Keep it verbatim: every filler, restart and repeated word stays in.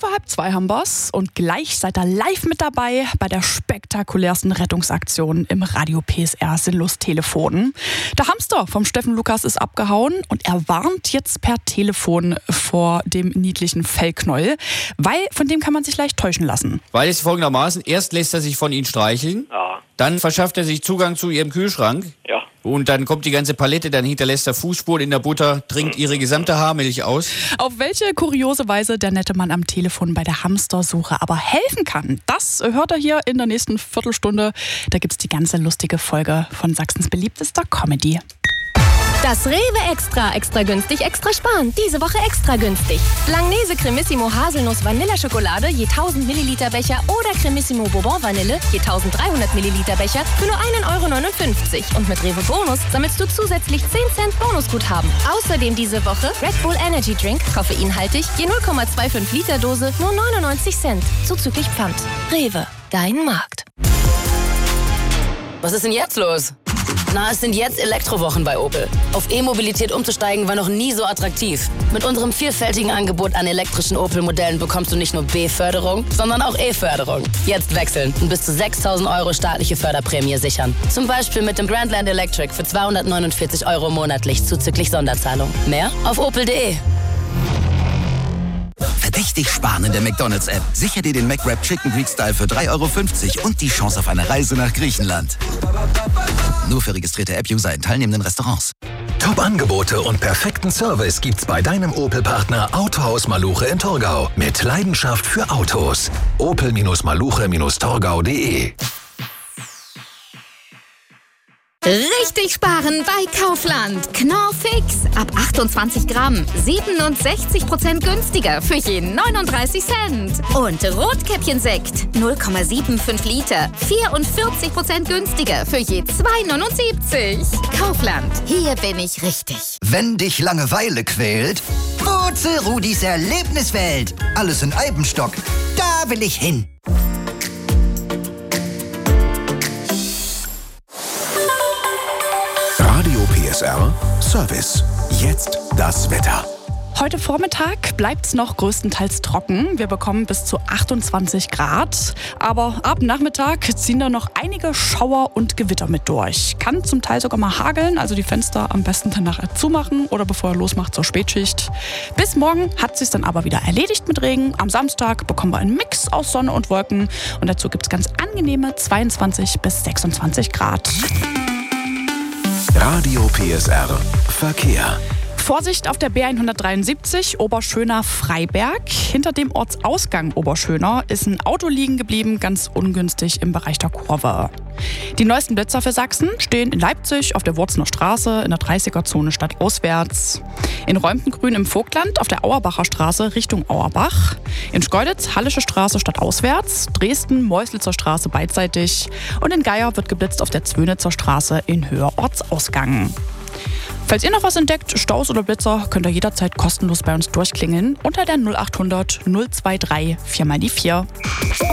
vor halb zwei haben wir's und gleich seid ihr live mit dabei bei der spektakulärsten Rettungsaktion im Radio P S R Sinnlos Telefon. Der Hamster vom Steffen Lukas ist abgehauen und er warnt jetzt per Telefon vor dem niedlichen Fellknäuel, weil von dem kann man sich leicht täuschen lassen. Weil es folgendermaßen, erst lässt er sich von ihnen streicheln, Ja. dann verschafft er sich Zugang zu ihrem Kühlschrank. Ja. Und dann kommt die ganze Palette, dann hinterlässt er Fußspuren in der Butter, trinkt ihre gesamte Haarmilch aus. Auf welche kuriose Weise der nette Mann am Telefon bei der Hamstersuche aber helfen kann, das hört er hier in der nächsten Viertelstunde. Da gibt's die ganze lustige Folge von Sachsens beliebtester Comedy. Das Rewe Extra, extra günstig, extra sparen. Diese Woche extra günstig. Langnese Cremissimo Haselnuss Vanilleschokolade je tausend Milliliter Becher oder Cremissimo Bourbon Vanille je tausenddreihundert Milliliter Becher für nur ein Euro neunundfünfzig. Und mit Rewe Bonus sammelst du zusätzlich zehn Cent Bonusguthaben. Außerdem diese Woche Red Bull Energy Drink, koffeinhaltig, je null Komma fünfundzwanzig Liter Dose, nur neunundneunzig Cent. Zuzüglich Pfand. Rewe, dein Markt. Was ist denn jetzt los? Na, es sind jetzt Elektrowochen bei Opel. Auf E-Mobilität umzusteigen war noch nie so attraktiv. Mit unserem vielfältigen Angebot an elektrischen Opel-Modellen bekommst du nicht nur B-Förderung, sondern auch E-Förderung. Jetzt wechseln und bis zu sechstausend Euro staatliche Förderprämie sichern. Zum Beispiel mit dem Grandland Electric für zweihundertneunundvierzig Euro monatlich zuzüglich Sonderzahlung. Mehr auf opel punkt de. Verdächtig sparen in der McDonald's-App. Sicher dir den McWrap Chicken Greek Style für drei Euro fünfzig und die Chance auf eine Reise nach Griechenland. Nur für registrierte App-User in teilnehmenden Restaurants. Top-Angebote und perfekten Service gibt's bei deinem Opel-Partner Autohaus Maluche in Torgau. Mit Leidenschaft für Autos. opel Maluche Torgau punkt de. Richtig sparen bei Kaufland. Knorr Fix. Ab achtundzwanzig Gramm. siebenundsechzig Prozent günstiger für jeden neununddreißig Cent. Und Rotkäppchensekt. null Komma fünfundsiebzig Liter. vierundvierzig Prozent günstiger für je zwei neunundsiebzig. Kaufland. Hier bin ich richtig. Wenn dich Langeweile quält, wo zu Rudis Erlebniswelt. Alles in Eibenstock. Da will ich hin. Radio P S R Service. Jetzt das Wetter. Heute Vormittag bleibt's noch größtenteils trocken. Wir bekommen bis zu achtundzwanzig Grad. Aber ab Nachmittag ziehen da noch einige Schauer und Gewitter mit durch. Kann zum Teil sogar mal hageln, also die Fenster am besten dann nachher zumachen oder bevor er losmacht zur Spätschicht. Bis morgen hat sich's dann aber wieder erledigt mit Regen. Am Samstag bekommen wir einen Mix aus Sonne und Wolken. Und dazu gibt's ganz angenehme zweiundzwanzig bis sechsundzwanzig Grad. Radio P S R Verkehr. Vorsicht auf der B hundertdreiundsiebzig Oberschöner-Freiberg. Hinter dem Ortsausgang Oberschöner ist ein Auto liegen geblieben, ganz ungünstig im Bereich der Kurve. Die neuesten Blitzer für Sachsen stehen in Leipzig auf der Wurzener Straße in der dreißiger-Zone stadtauswärts. In Räumtengrün im Vogtland auf der Auerbacher Straße Richtung Auerbach. In Schkeuditz Hallische Straße stadtauswärts. Dresden Meuselitzer Straße beidseitig. Und in Geier wird geblitzt auf der Zwönitzer Straße in Höhe Ortsausgang. Falls ihr noch was entdeckt, Staus oder Blitzer, könnt ihr jederzeit kostenlos bei uns durchklingeln unter der null achthundert null drei drei vier mal die vier.